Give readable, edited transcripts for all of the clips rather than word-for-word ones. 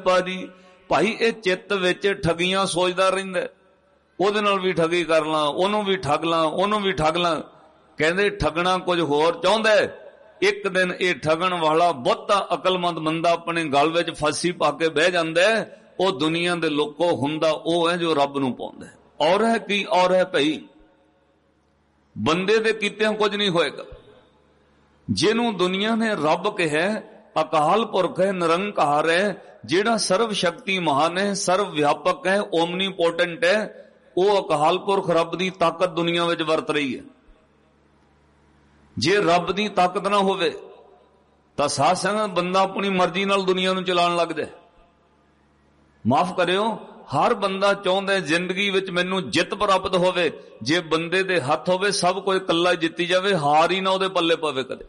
पाजी भाई ये चित्त विच ठगियां सोचदा रहिंदा, ओहदे नाल भी ठगी कर ਲਾਂ, ਉਹਨੂੰ भी ठग ਲਾਂ, ਉਹਨੂੰ भी ठग ਲਾਂ। कहंदे ठगना कुछ होर चाहुंदा है। एक दिन ये ठगण वाला बहुता अकलमंद बंदा अपने गल विच फांसी पा के बह जांदा है। ਉਹ दुनिया दे लोको हुंदा ਉਹ है जो रब नूं पाउंदा है। और है की और है भई बंदे दे कीतिਆਂ कुछ नहीं होएगा। जिन्हों दुनिया ने रब कहा, अकाल पुरख है, निरंकार है, जिहड़ा सर्व शक्ति महान है, सर्व व्यापक है, ओमनीपोटेंट है, वो अकाल पुरख रब की ताकत दुनिया में वरत रही है। जे रब की ताकत ना होवे तां साध संगत बंदा अपनी मर्जी नाल दुनिया नूं चलाण लग जाए। माफ करियो, हर बंदा चाहुंदा है जिंदगी विच मैनूं जित प्राप्त होवे। जे बंदे दे हथ होवे सब कोई कल्ला जित्ती जावे, हार ही ना उहदे पल्ले पवे कदे।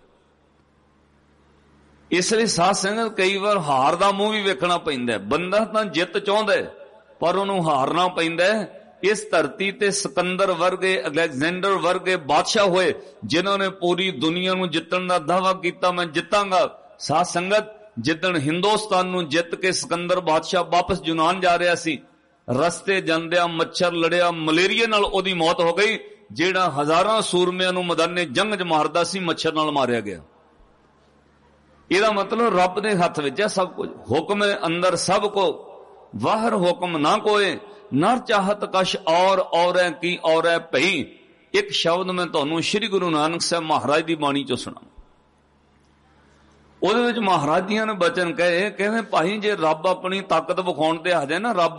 इसलिए साध संगत कई बार हार दा मूंह भी वेखना पैंदा है। बंदा तां जित चाहुंदा है पर उहनूं हारना पैंदा है। इस धरती ते सिकंदर वर्गे, अलेक्जेंडर वर्गे बादशाह होए जिन्होंने पूरी दुनिया नूं जितण दा दावा कीता, मैं जितांगा। साध संगत जिदण हिंदुस्तान नूं जित के सिकंदर बादशाह वापस यूनान जा रहा सी, रस्ते जांदियां मच्छर लड़िया, मलेरिया नाल ओदी मौत हो गई। जिहड़ा हजारां सूरमियां नूं मैदाने जंग च मारदा सी, मच्छर नाल मारिया गया। इहदा मतलब रब दे हथ विच है सब कुछ। हुक्म अंदर सब को, बाहर हुक्म ना कोई। नर चाहत कश और की और भई। एक शब्द मैं तुहानूं श्री गुरु नानक साहब महाराज की बाणी चो सुना। ਉਹਦੇ ਵਿੱਚ महाराज जी ने बचन कहे, कहते भाई जे रब अपनी ताकत विखाउण ते आ जाए ना, रब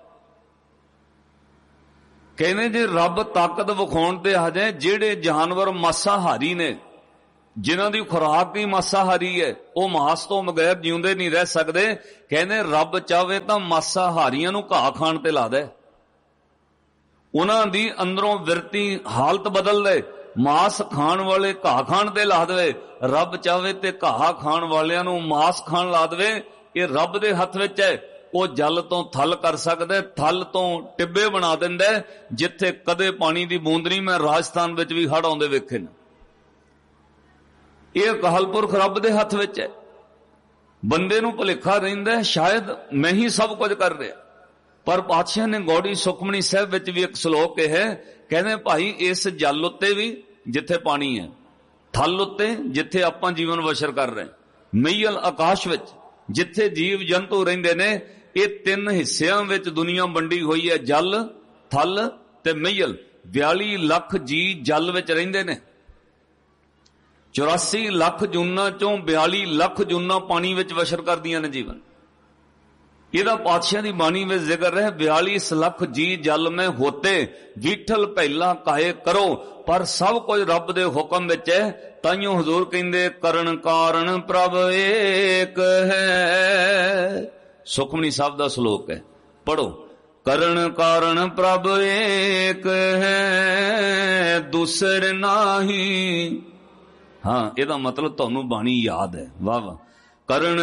कहने जे रब ताकत विखाउण ते आ जाए, ਜਿਹੜੇ जानवर मासाहारी ने, जिन्हां दी खुराक ही मासाहारी है, वो मांस तो बगैर जिउंदे नहीं रह सकते। कहने रब चाहे तो मासाहारियां नूं घाह खाण ते ला दे, उन्हां दी अंदरों विरती हालत बदल दे। मांस खाण वाले घाह खाण ते ला दे, रब चाहे ते घाह खाण वालियां नूं मांस खाण ला दे। ये रब दे हथ विच है। वो जल तो थल कर सकदा है, थल तो टिब्बे बना दिंदा है जिथे कदे पानी दी बूंद नहीं। मैं राजस्थान विच भी हड़ आउंदे वेखे ने। यह अकाल पुरख रब दे हथ विच है। बंदे नूं भुलेखा रहिंदा है शायद मैं ही सब कुछ कर रहा, पर पातशाह ने गौड़ी सुखमनी साहब विच भी एक श्लोक है। कहने भाई इस जल उत्ते भी जिथे पानी है, थल उत्ते जिथे आपां जीवन बसर कर रहे, मईयल आकाश विच जिथे जीव जंतु रहिंदे ने, ये तीन हिस्सियां विच दुनिया वंडी हुई है, जल, थल ते मईयल। 42 लाख जी जल विच रहिंदे ने। 84 लाख जूना चों 42 लाख जूना पानी विच बसर करदियां ने जीवन। ਇਹਦਾ पातशाह की बाणी में जिक्र है, 42 लाख जी जल में होते, विठल पहला काहे करो। पर सब कुछ रब दे हुक्म विच है। ताइयों हजूर कहंदे करण कारण प्रभ एक है। सुखमनी साहब दा श्लोक है, पढ़ो। करण कारण प्रभ एक है, दूसरे नाही। हाँ, ਇਹਦਾ मतलब ਤੁਹਾਨੂੰ बाणी याद है। वाह वाह। करण